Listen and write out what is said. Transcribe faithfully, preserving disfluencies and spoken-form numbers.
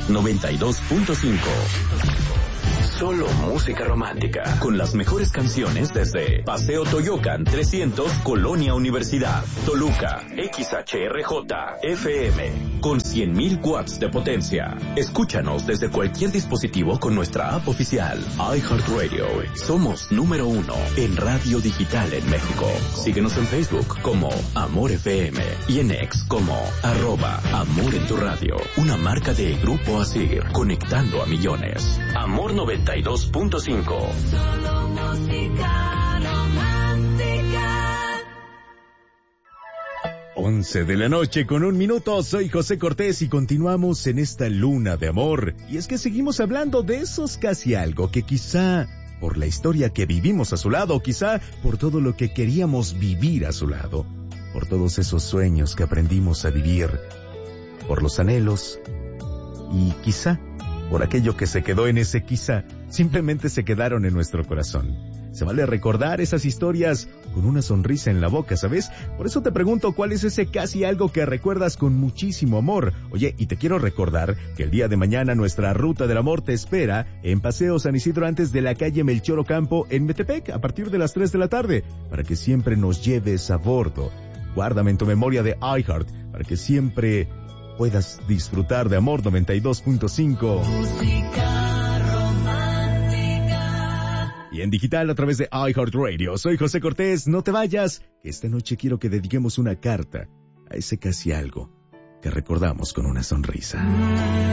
noventa y dos punto cinco. Solo música romántica, con las mejores canciones desde Paseo Toyocan trescientos, Colonia Universidad, Toluca, X H R J, F M, con cien mil watts de potencia. Escúchanos desde cualquier dispositivo con nuestra app oficial, iHeartRadio. Somos número uno en radio digital en México. Síguenos en Facebook como Amor F M y en X como arroba Amor en tu radio. Una marca de Grupo Asir, conectando a millones. Amor noventa y dos punto cinco. Solo música romántica. once de la noche con un minuto, soy José Cortés y continuamos en esta luna de amor. Y es que seguimos hablando de esos casi algo que quizá por la historia que vivimos a su lado, quizá por todo lo que queríamos vivir a su lado, por todos esos sueños que aprendimos a vivir, por los anhelos y quizá por aquello que se quedó en ese quizá, simplemente se quedaron en nuestro corazón. Se vale recordar esas historias con una sonrisa en la boca, ¿sabes? Por eso te pregunto, ¿cuál es ese casi algo que recuerdas con muchísimo amor? Oye, y te quiero recordar que el día de mañana nuestra ruta del amor te espera en Paseo San Isidro antes de la calle Melchor Ocampo en Metepec a partir de las tres de la tarde, para que siempre nos lleves a bordo. Guárdame en tu memoria de iHeart, para que siempre puedas disfrutar de Amor noventa y dos punto cinco. Música romántica. Y en digital a través de iHeartRadio. Soy José Cortés, no te vayas, que esta noche quiero que dediquemos una carta a ese casi algo que recordamos con una sonrisa.